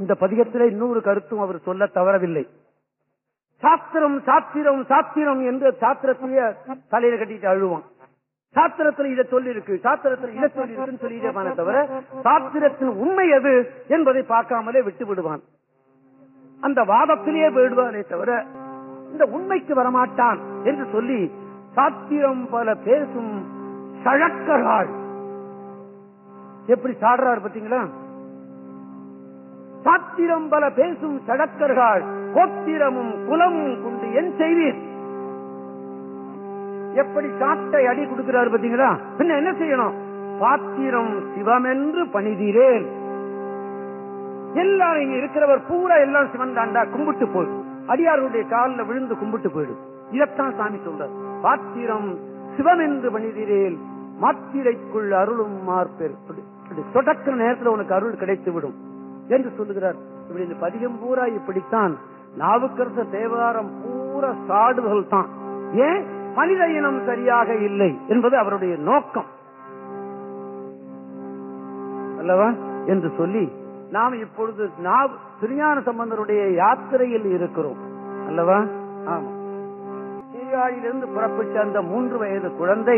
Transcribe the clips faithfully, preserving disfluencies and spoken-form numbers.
இந்த பதிகத்திலே இன்னொரு கருத்தும் அவர் சொல்ல தவறவில்லை. சாஸ்திரம் சாத்திரம் சாத்திரம் என்று சாத்திரத்திலேயே தலையில கட்டிட்டு அழுவான். சாத்திரத்தில் இதை சொல்லி இருக்கு, சாத்திரத்தில் இதை சொல்லி இருக்குன்னு சொல்லிட்டே தவிர சாத்திரத்தின் உண்மை எது என்பதை பார்க்காமலே விட்டு விடுவான். அந்த வாதத்திலேயே விடுவானே தவிர இந்த உண்மைக்கு வரமாட்டான் என்று சொல்லி சாத்திரம் பல பேசும் சழக்கர்கள் எப்படி சாடுறாரு பார்த்தீங்களா? சாத்திரம் பல பேசும் சழக்கர்கள் கோத்திரமும் குலமும் கொண்டு என் செய்வீர். எப்படி சாட்டை அடி கொடுக்கிறாரு பார்த்தீங்களா? பின்ன என்ன செய்யணும்? பாத்திரம் சிவமென்று பணிதீரேன். எல்லாரும் இங்க இருக்கிறவர் பூரா எல்லாம் சிவன் தாண்டா, கும்பிட்டு போயிடும். அடியாருடைய காலில் விழுந்து கும்பிட்டு போயிடும். இதைத்தான் சாமி சொல்றார். பாத்திரம் சிவம் என்று பணிதீரேன், மாத்திரைக்குள் அருளும் மார்பெர். தொடக்க நேரத்தில் உனக்கு அருள் கிடைத்து விடும் என்று சொல்லுகிறார். இப்படி இந்த பதிகம் பூரா இப்படித்தான். நாவுக்கரச தேவாரம் பூரா சாடுதல் தான். ஏன்? மனித இனம் சரியாக இல்லை என்பது அவருடைய நோக்கம் அல்லவா என்று சொல்லி நாம் இப்பொழுது திருஞான சம்பந்தருடைய யாத்திரையில் இருக்கிறோம் அல்லவா? ஆமா. சீர்காழியிலிருந்து புறப்பட்ட அந்த மூன்று வயது குழந்தை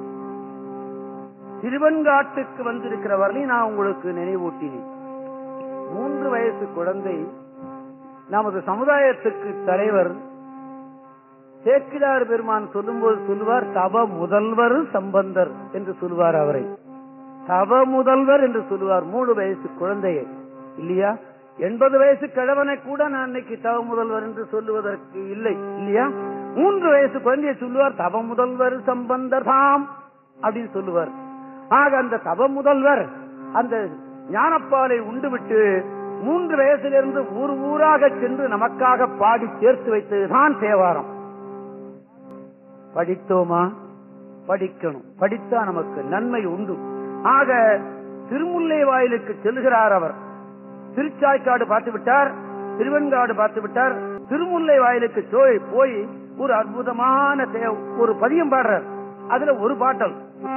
திருவெண்காட்டுக்கு வந்திருக்கிறவர்களையும் நான் உங்களுக்கு நினைவூட்டினேன். மூன்று வயசு குழந்தை நமது சமுதாயத்துக்கு தலைவர் சேக்கிழார் பெருமான் சொல்லும்போது சொல்லுவார், தவ முதல்வர் சம்பந்தர் என்று சொல்லுவார். அவரை தவ முதல்வர் என்று சொல்லுவார். மூணு வயசு குழந்தையை இல்லையா? எண்பது வயசு கிழவனை கூட நான் இன்னைக்கு தவ முதல்வர் என்று சொல்லுவதற்கு இல்லை இல்லையா? மூன்று வயசு குழந்தையை சொல்லுவார் தவ முதல்வர் சம்பந்தர் தாம் அப்படின்னு சொல்லுவார். ஆக அந்த தவ முதல்வர் அந்த ஞானப்பாலை உண்டுவிட்டு மூன்று வயசிலிருந்து ஊர் ஊராக சென்று நமக்காக பாடி சேர்த்து வைத்ததுதான் தேவாரம். படித்தோமா? படிக்கணும். படித்தா நமக்கு நன்மை உண்டு. ஆக திருமுல்லை வாயிலுக்கு செல்கிறார் அவர். திருச்சாய்க்காடு பார்த்து விட்டார், திருவெண்காடு பார்த்து விட்டார். திருமுல்லை வாயிலுக்கு போய் ஒரு அற்புதமான ஒரு பதியம் பாடுறார். அதுல ஒரு பாட்டல்